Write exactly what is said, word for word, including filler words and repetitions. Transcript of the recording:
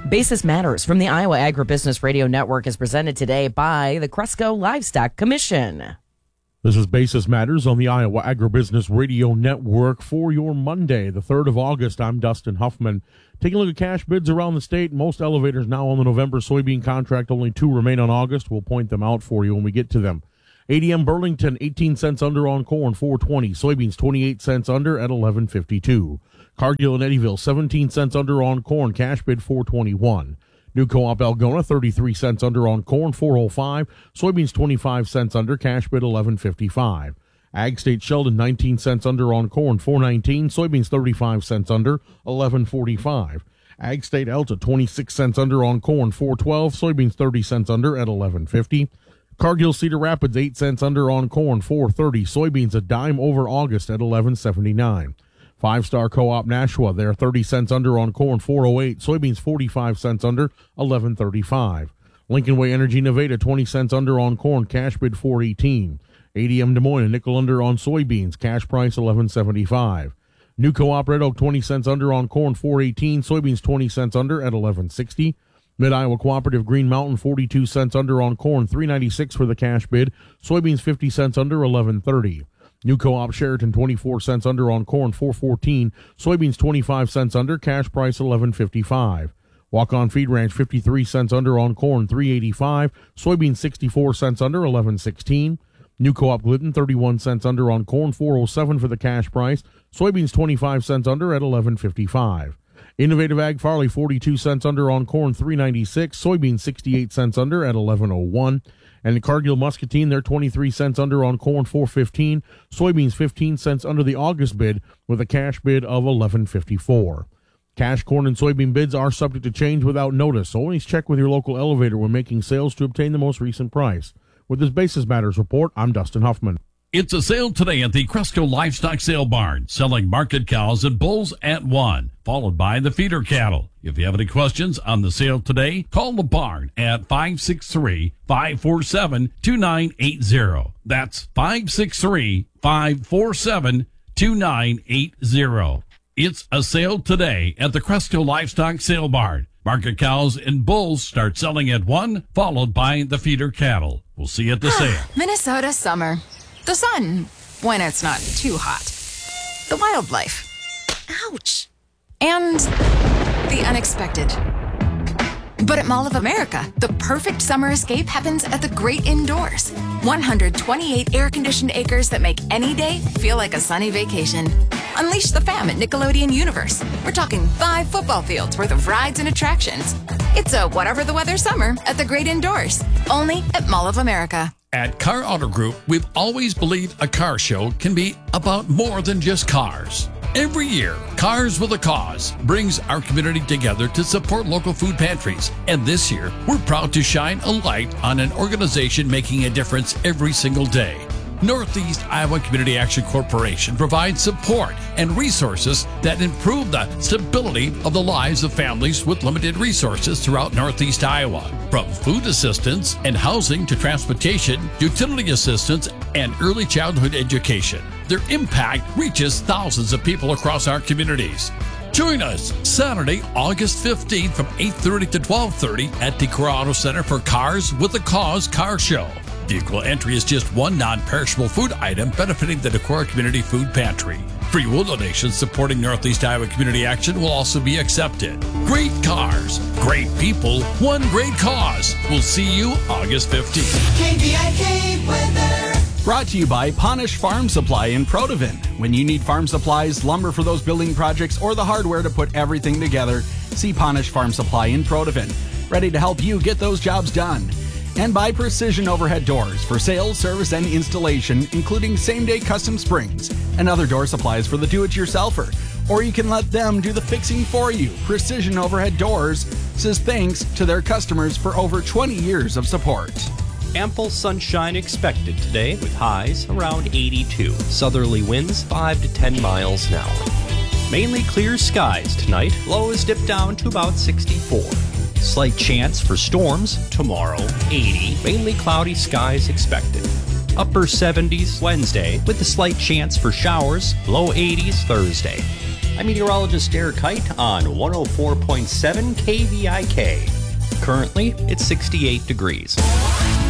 Basis Matters from the Iowa Agribusiness Radio Network is presented today by the Cresco Livestock Commission. This is Basis Matters on the Iowa Agribusiness Radio Network for your Monday, the third of August. I'm Dustin Huffman. Taking a look at cash bids around the state. Most elevators now on the November soybean contract. Only two remain on August. We'll point them out for you when we get to them. A D M Burlington, eighteen cents under on corn, four twenty. Soybeans, twenty-eight cents under at eleven fifty-two. Cargill and Eddyville, seventeen cents under on corn, cash bid four twenty-one. New Co-op Algona, thirty-three cents under on corn, four oh five. Soybeans, twenty-five cents under, cash bid eleven fifty-five. Ag State Sheldon, nineteen cents under on corn, four nineteen. Soybeans, thirty-five cents under, eleven forty-five. Ag State Elta, twenty-six cents under on corn, four twelve. Soybeans, thirty cents under at eleven fifty. Cargill Cedar Rapids, eight cents under on corn, four thirty. Soybeans, a dime over August at eleven seventy-nine. Five Star Co-op Nashua, they're thirty cents under on corn, four oh eight. Soybeans, forty-five cents under, eleven thirty-five. Lincoln Way Energy Nevada, twenty cents under on corn, cash bid four eighteen. A D M Des Moines, a nickel under on soybeans, cash price eleven seventy-five. New Co-op Red Oak, twenty cents under on corn, four eighteen. Soybeans, twenty cents under at eleven sixty. Mid-Iowa Cooperative Green Mountain, forty-two cents under on corn, three ninety-six for the cash bid. Soybeans, fifty cents under, eleven thirty. New Co-op Sheraton, twenty-four cents under on corn, four fourteen. Soybeans, twenty-five cents under, cash price eleven fifty-five. Walk-On Feed Ranch, fifty-three cents under on corn, three eighty-five. Soybeans, sixty-four cents under, eleven sixteen. New Co-op Glidden, thirty-one cents under on corn, four oh seven for the cash price. Soybeans, twenty-five cents under at eleven fifty-five. Innovative Ag Farley, forty-two cents under on corn, three ninety-six. Soybeans, sixty-eight cents under at eleven oh one. And the Cargill Muscatine, they're twenty-three cents under on corn, four fifteen. Soybeans, fifteen cents under the August bid with a cash bid of eleven fifty-four. Cash corn and soybean bids are subject to change without notice, so always check with your local elevator when making sales to obtain the most recent price. With this Basis Matters report, I'm Dustin Huffman. It's a sale today at the Cresco Livestock Sale Barn, selling market cows and bulls at one, followed by the feeder cattle. If you have any questions on the sale today, call the barn at five six three, five four seven, two nine eight zero. That's five six three, five four seven, two nine eight zero. It's a sale today at the Cresco Livestock Sale Barn. Market cows and bulls start selling at one, followed by the feeder cattle. We'll see you at the sale. Minnesota summer. The sun, when it's not too hot. The wildlife. Ouch. And the unexpected. But at Mall of America, the perfect summer escape happens at the Great Indoors. one hundred twenty-eight air-conditioned acres that make any day feel like a sunny vacation. Unleash the fam at Nickelodeon Universe. We're talking five football fields worth of rides and attractions. It's a whatever the weather summer at the Great Indoors. Only at Mall of America. At Car Auto Group, we've always believed a car show can be about more than just cars. Every year, Cars with a Cause brings our community together to support local food pantries. And this year, we're proud to shine a light on an organization making a difference every single day. Northeast Iowa Community Action Corporation provides support and resources that improve the stability of the lives of families with limited resources throughout Northeast Iowa. From food assistance and housing to transportation, utility assistance, and early childhood education, their impact reaches thousands of people across our communities. Join us Saturday, August fifteenth from eight thirty to twelve thirty at Decorah Auto Center for Cars with a Cause Car Show. Vehicle entry is just one non-perishable food item benefiting the Decorah Community Food Pantry. Free will donations supporting Northeast Iowa Community Action will also be accepted. Great cars, great people, one great cause. We'll see you August fifteenth. K V I K weather. Brought to you by Ponish Farm Supply in Protivin. When you need farm supplies, lumber for those building projects, or the hardware to put everything together, see Ponish Farm Supply in Protivin. Ready to help you get those jobs done. And by Precision Overhead Doors for sales, service, and installation, including same-day custom springs and other door supplies for the do-it-yourselfer. Or you can let them do the fixing for you. Precision Overhead Doors says thanks to their customers for over twenty years of support. Ample sunshine expected today with highs around eighty-two. Southerly winds five to ten miles an hour. Mainly clear skies tonight. Lows dip down to about sixty-four. Slight chance for storms tomorrow, eighty. Mainly cloudy skies expected. Upper seventies Wednesday with a slight chance for showers, low eighties Thursday. I'm meteorologist Derek Kite on one oh four point seven K V I K. Currently, it's sixty-eight degrees.